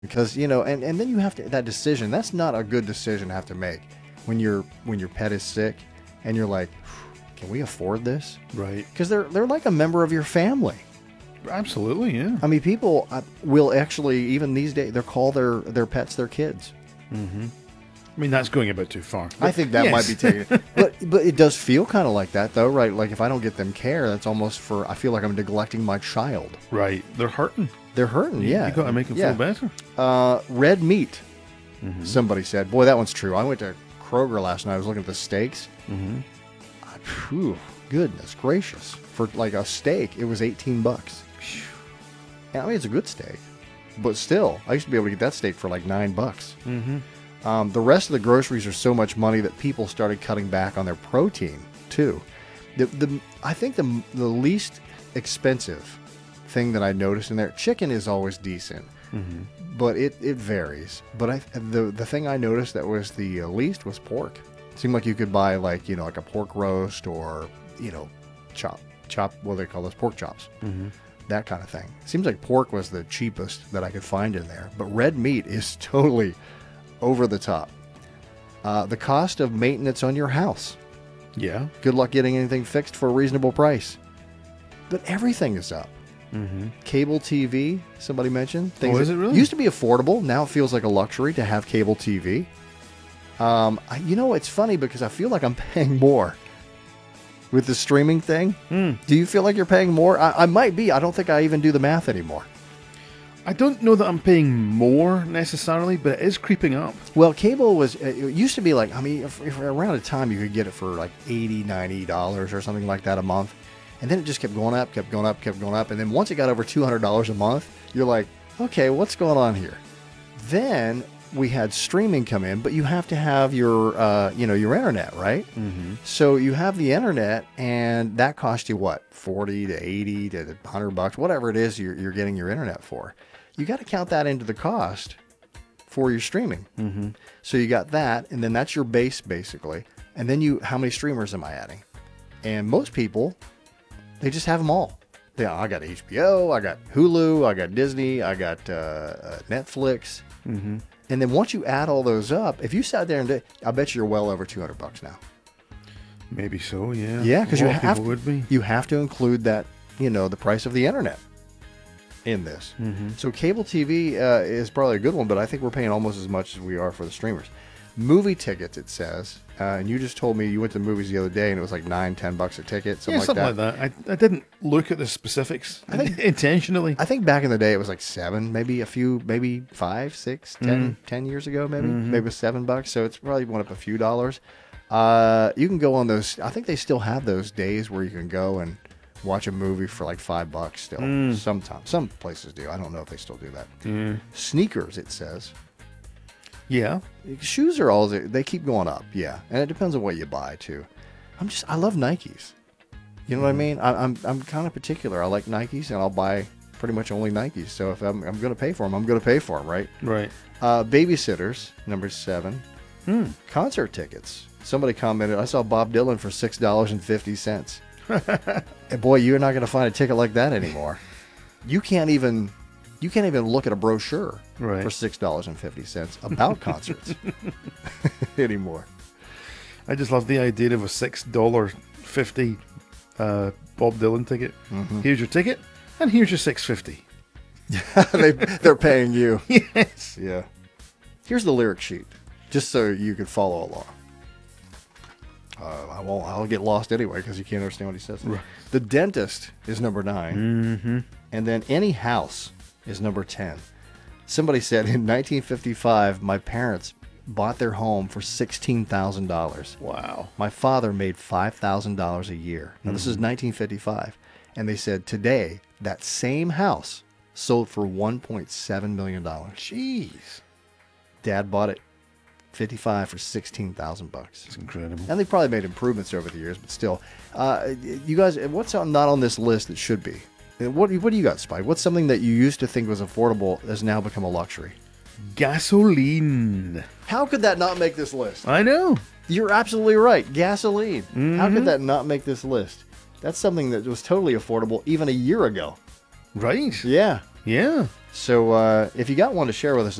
because and then you have to that decision. That's not a good decision to have to make when your pet is sick, and you're like, can we afford this? Right. Because they're like a member of your family. Absolutely, yeah. I mean, people will actually, even these days, they'll call their pets their kids. Mm-hmm. I mean, that's going a bit too far. I think that might be taken. But it does feel kind of like that, though, right? Like, if I don't get them care, that's almost I feel like I'm neglecting my child. Right. They're hurting. They're hurting, yeah. You got to make them feel better. Red meat, somebody said. Boy, that one's true. I went to Kroger last night. I was looking at the steaks. Mm-hmm. Phew, goodness gracious. For like a steak, it was $18. Yeah, I mean, it's a good steak. But still, I used to be able to get that steak for like $9. Mm-hmm. The rest of the groceries are so much money that people started cutting back on their protein, too. I think the least expensive thing that I noticed in there, chicken is always decent, but it varies. But the thing I noticed that was the least was pork. It seemed like you could buy like a pork roast or chop what do they call those, pork chops, that kind of thing. Seems like pork was the cheapest that I could find in there, but red meat is totally over the top. The cost of maintenance on your house. Yeah. Good luck getting anything fixed for a reasonable price. But everything is up. Mm-hmm. Cable TV, somebody mentioned. Oh, is it really? Used to be affordable. Now it feels like a luxury to have cable TV. It's funny because I feel like I'm paying more with the streaming thing. Do you feel like you're paying more? I might be. I don't think I even do the math anymore. I don't know that I'm paying more necessarily, but it is creeping up. Well, cable it used to be like, I mean, if around a time you could get it for like $80, $90 or something like that a month. And then it just kept going up, kept going up, kept going up. And then once it got over $200 a month, you're like, okay, what's going on here? Then we had streaming come in, but you have to have your internet, right? Mm-hmm. So you have the internet, and that costs you what, 40 to 80 to $100, whatever it is you're getting your internet for. You got to count that into the cost for your streaming. Mm-hmm. So you got that, and then that's your base basically. And then how many streamers am I adding? And most people, they just have them all. Yeah, I got HBO, I got Hulu, I got Disney, I got Netflix. Mm-hmm. And then once you add all those up, if you sat there and I bet you're well over $200 now. Maybe so, yeah. Yeah, because you have to include that, the price of the internet in this. Mm-hmm. So cable TV is probably a good one, but I think we're paying almost as much as we are for the streamers. Movie tickets, it says, and you just told me you went to the movies the other day and it was like $9-10 a ticket, something like that. I didn't look at the specifics intentionally. I think back in the day it was like $7, maybe maybe 5, 6, 10 years ago, maybe it was $7. So it's probably went up a few dollars. You can go on those. I think they still have those days where you can go and watch a movie for like $5 still. Sometimes some places do. I don't know if they still do that. Sneakers, it says. Yeah. Shoes are they keep going up, yeah. And it depends on what you buy too. I love Nikes. You know what I mean? I'm kind of particular. I like Nikes and I'll buy pretty much only Nikes. So if I'm going to pay for them, I'm going to pay for them, right? Right. Babysitters, number 7. Concert tickets. Somebody commented, I saw Bob Dylan for $6.50. And boy, you're not going to find a ticket like that anymore. You can't even look at a brochure for $6.50 about concerts anymore. I just love the idea of a $6.50 Bob Dylan ticket. Mm-hmm. Here's your ticket, and here's your $6.50. They're paying you. Yes. Yeah. Here's the lyric sheet, just so you can follow along. I'll get lost anyway because you can't understand what he says. Right. The Dentist is number 9, and then Any House is number 10. Somebody said in 1955, my parents bought their home for $16,000. Wow. My father made $5,000 a year. Now, this is 1955. And they said today, that same house sold for $1.7 million. Jeez. Dad bought it 55 for $16,000. It's incredible. And they probably made improvements over the years, but still. You guys, what's not on this list that should be? What do you got, Spike? What's something that you used to think was affordable has now become a luxury? Gasoline. How could that not make this list? I know. You're absolutely right. Gasoline. Mm-hmm. How could that not make this list? That's something that was totally affordable even a year ago. Right. Yeah. Yeah. So if you got one to share with us